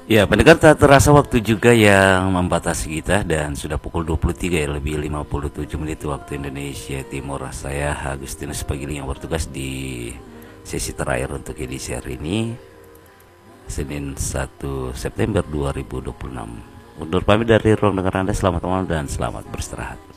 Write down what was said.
Ya, pendengar tak terasa waktu juga yang membatasi kita dan sudah pukul 23 ya, lebih 57 menit waktu Indonesia Timur. Saya Agustinus Pagili yang bertugas di sesi terakhir untuk edisi hari ini, Senin 1 September 2026. Undur pamit dari ruang dengar Anda, selamat malam dan selamat beristirahat.